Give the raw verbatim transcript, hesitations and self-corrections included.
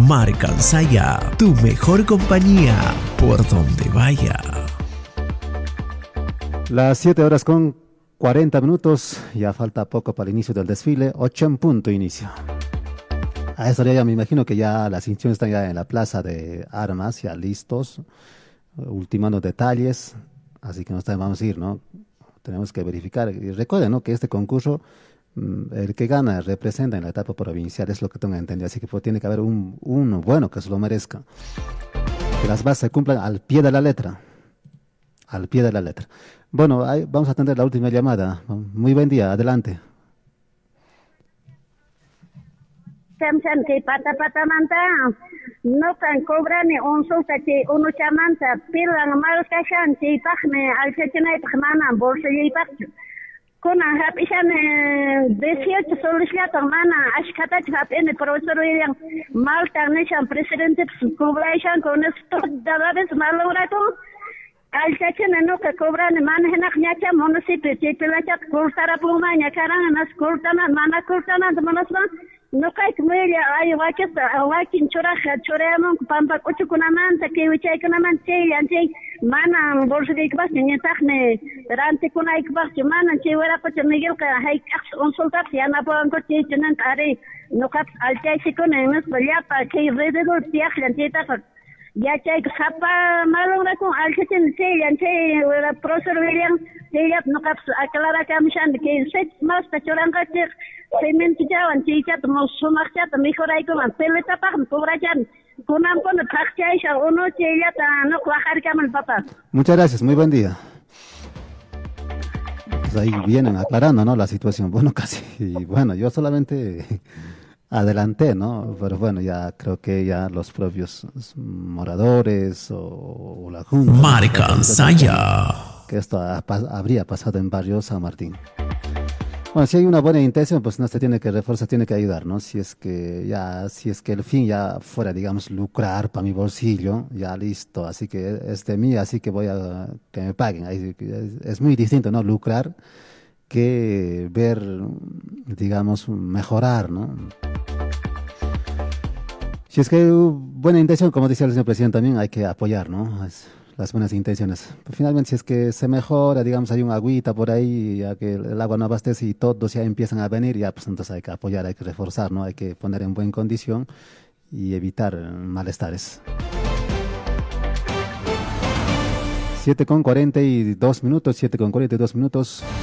Marca Ansaya, tu mejor compañía por donde vaya. Las siete horas con cuarenta minutos, ya falta poco para el inicio del desfile, ocho en punto inicio. A esta hora ya me imagino que ya las instituciones están ya en la plaza de armas, ya listos, ultimando detalles, así que nos vamos a ir, ¿no? Tenemos que verificar, y recuerden, ¿no?, que este concurso, el que gana representa en la etapa provincial, es lo que tengo entendido, así que pues, tiene que haber un, uno bueno que se lo merezca, que las bases se cumplan al pie de la letra, al pie de la letra. Bueno, ahí vamos a atender la última llamada. Muy buen día, adelante. Chamchan que pata pata manta no can cobra ni un solta que uno chamanta pilan mal kashan que pachme al chechena pachmana bolsa y pach kuna hab ishan dieciocho solicita mana ashkata hab en profesor William Malta nishan presidente cobra ishan con esto dólares malorato al chechena no que cobra ni man henak nyacha municipio que pilacha kultara puma nyakarang nas kultana mana kultana manasma no kai kmelia ay wakes wakin chora choreamon pampa kuchukunamanta ke wichaykunaman chay anche mana bolsa de ikbas ni takhne rante kuna ikbas mana chay wara ko Miguel ka hay consultar si ana po ko chay tunan tare no kap al chay sikone mes balla pa ke rededor tiak lante ta ya chay khapa malong ra ko al chay chay anche wara profesor William chay no kap aclara kamshan ke set mas ta choran ka Semente jawan cicat mau sumak cat mejor hay como peleta pa cobrachan kunam con pakcha uno chillata no cuajar kaman papá. Muchas gracias, muy buen día. Pues ahí vienen aclarando, ¿no?, la situación. Bueno, casi, bueno, yo solamente adelanté, ¿no? Pero bueno, ya creo que ya los propios moradores o, o la Junta. Marca Ansaya. Que esto ha, habría pasado en Barrio San Martín. Bueno, si hay una buena intención, pues no se tiene que reforzar, tiene que ayudar, ¿no? Si es que ya, si es que el fin ya fuera, digamos, lucrar para mi bolsillo, ya listo, así que es de mí, así que voy a que me paguen. Es, es muy distinto, ¿no?, lucrar que ver, digamos, mejorar, ¿no? Si es que hay buena intención, como decía el señor presidente, también hay que apoyar, ¿no? Es, las buenas intenciones. Pero finalmente, si es que se mejora, digamos, hay un agüita por ahí, ya que el agua no abastece y todos ya empiezan a venir, ya pues entonces hay que apoyar, hay que reforzar, ¿no? Hay que poner en buena condición y evitar malestares. siete con cuarenta y dos minutos, siete con cuarenta y dos minutos.